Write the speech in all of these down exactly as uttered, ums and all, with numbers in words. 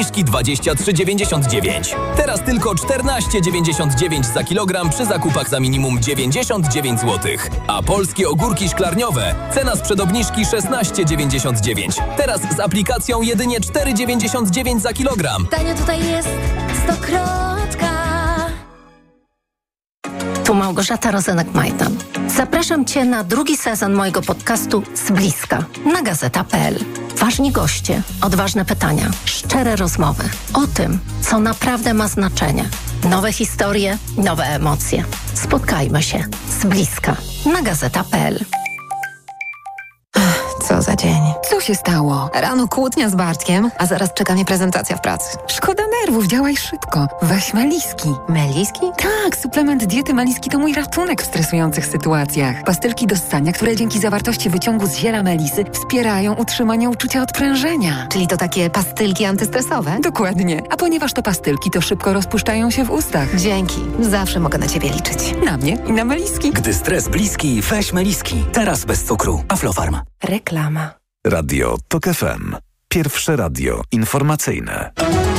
obniżki dwadzieścia trzy dziewięćdziesiąt dziewięć. Teraz tylko czternaście dziewięćdziesiąt dziewięć za kilogram przy zakupach za minimum dziewięćdziesiąt dziewięć złotych. A polskie ogórki szklarniowe cena sprzed obniżki szesnaście dziewięćdziesiąt dziewięć. Teraz z aplikacją jedynie cztery dziewięćdziesiąt dziewięć za kilogram. Tanio tutaj jest stokrotka. Tu Małgorzata Rozenek-Majdan. Zapraszam Cię na drugi sezon mojego podcastu Z bliska na gazeta kropka pe el. Ważni goście, odważne pytania, szczere rozmowy o tym, co naprawdę ma znaczenie. Nowe historie, nowe emocje. Spotkajmy się z bliska na gazeta kropka pe el. Co za dzień. Co się stało? Rano kłótnia z Bartkiem, a zaraz czeka mnie prezentacja w pracy. Szkoda nerwów, działaj szybko. Weź Meliski. Meliski? Tak, suplement diety Meliski to mój ratunek w stresujących sytuacjach. Pastylki do ssania, które dzięki zawartości wyciągu z ziela melisy wspierają utrzymanie uczucia odprężenia. Czyli to takie pastylki antystresowe? Dokładnie. A ponieważ to pastylki, to szybko rozpuszczają się w ustach. Dzięki. Zawsze mogę na Ciebie liczyć. Na mnie i na Meliski. Gdy stres bliski, weź Meliski. Teraz bez cukru. Aflofarm. Reklama. Radio Tok F M. Pierwsze radio informacyjne.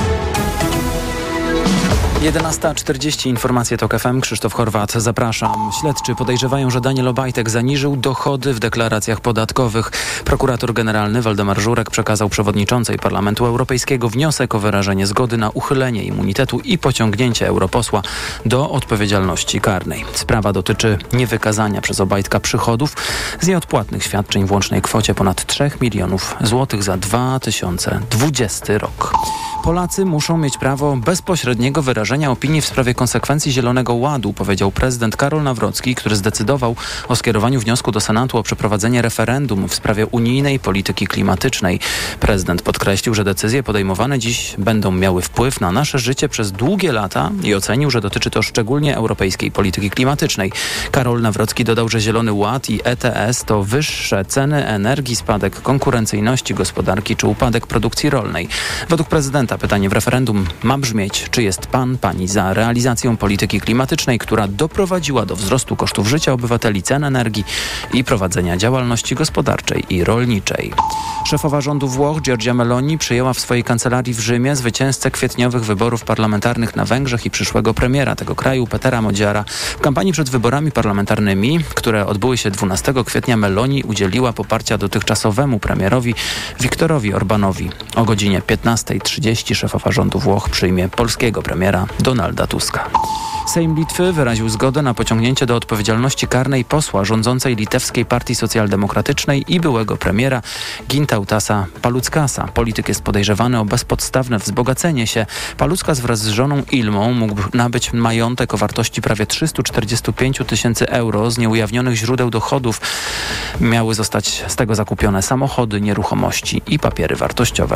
jedenasta czterdzieści, informacje Tok F M, Krzysztof Horwat, zapraszam. Śledczy podejrzewają, że Daniel Obajtek zaniżył dochody w deklaracjach podatkowych. Prokurator generalny Waldemar Żurek przekazał przewodniczącej Parlamentu Europejskiego wniosek o wyrażenie zgody na uchylenie immunitetu i pociągnięcie europosła do odpowiedzialności karnej. Sprawa dotyczy niewykazania przez Obajtka przychodów z nieodpłatnych świadczeń w łącznej kwocie ponad trzech milionów złotych za dwa tysiące dwudziesty rok. Polacy muszą mieć prawo bezpośredniego wyrażenia opinii w sprawie konsekwencji Zielonego Ładu, powiedział prezydent Karol Nawrocki, który zdecydował o skierowaniu wniosku do Senatu o przeprowadzenie referendum w sprawie unijnej polityki klimatycznej. Prezydent podkreślił, że decyzje podejmowane dziś będą miały wpływ na nasze życie przez długie lata i ocenił, że dotyczy to szczególnie europejskiej polityki klimatycznej. Karol Nawrocki dodał, że Zielony Ład i E T S to wyższe ceny energii, spadek konkurencyjności gospodarki czy upadek produkcji rolnej. Według prezydenta pytanie w referendum ma brzmieć, czy jest pan, pani za realizacją polityki klimatycznej, która doprowadziła do wzrostu kosztów życia obywateli, cen energii i prowadzenia działalności gospodarczej i rolniczej. Szefowa rządu Włoch Giorgia Meloni przyjęła w swojej kancelarii w Rzymie zwycięzcę kwietniowych wyborów parlamentarnych na Węgrzech i przyszłego premiera tego kraju, Petera Modziara. W kampanii przed wyborami parlamentarnymi, które odbyły się dwunastego kwietnia, Meloni udzieliła poparcia dotychczasowemu premierowi Viktorowi Orbanowi. O godzinie piętnasta trzydzieści szefowa rządu Włoch przyjmie polskiego premiera Donalda Tuska. Sejm Litwy wyraził zgodę na pociągnięcie do odpowiedzialności karnej posła rządzącej litewskiej Partii Socjaldemokratycznej i byłego premiera Gintautasa Paluckasa. Polityk jest podejrzewany o bezpodstawne wzbogacenie się. Paluckas wraz z żoną Ilmą mógł nabyć majątek o wartości prawie trzysta czterdzieści pięć tysięcy euro z nieujawnionych źródeł dochodów. Miały zostać z tego zakupione samochody, nieruchomości i papiery wartościowe.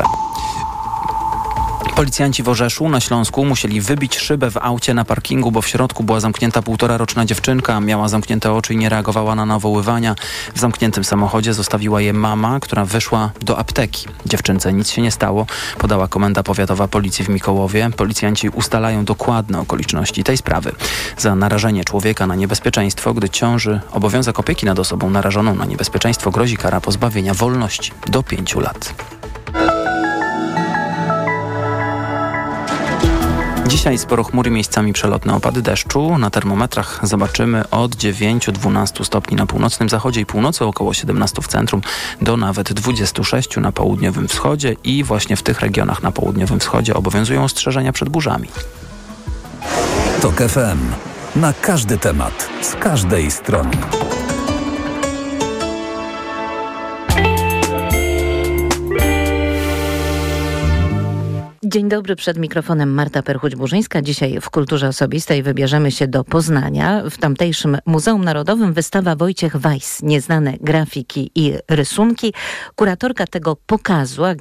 Policjanci w Orzeszu na Śląsku musieli wybić szybę w aucie na parkingu, bo w środku była zamknięta półtoraroczna dziewczynka. Miała zamknięte oczy i nie reagowała na nawoływania. W zamkniętym samochodzie zostawiła je mama, która wyszła do apteki. Dziewczynce nic się nie stało, podała Komenda Powiatowa Policji w Mikołowie. Policjanci ustalają dokładne okoliczności tej sprawy. Za narażenie człowieka na niebezpieczeństwo, gdy ciąży obowiązek opieki nad osobą narażoną na niebezpieczeństwo, grozi kara pozbawienia wolności do pięciu lat. Dzisiaj sporo chmury, miejscami przelotne opady deszczu. Na termometrach zobaczymy od dziewięciu do dwunastu stopni na północnym zachodzie i północy, około siedemnastu w centrum, do nawet dwudziestu sześciu na południowym wschodzie i właśnie w tych regionach na południowym wschodzie obowiązują ostrzeżenia przed burzami. Tok F M. Na każdy temat, z każdej strony. Dzień dobry, przed mikrofonem Marta Perchuć-Burzyńska. Dzisiaj w Kulturze Osobistej wybierzemy się do Poznania. W tamtejszym Muzeum Narodowym wystawa Wojciech Weiss, nieznane grafiki i rysunki. Kuratorka tego pokazu,